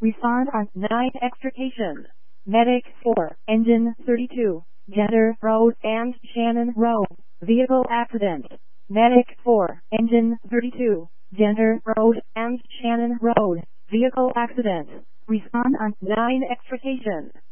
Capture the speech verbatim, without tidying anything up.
Respond on nine extrication. Medic four, engine thirty-two, Jenner Road and Shannon Road, vehicle accident. Medic four, engine thirty-two, Jenner Road and Shannon Road, vehicle accident. Respond on nine extrication.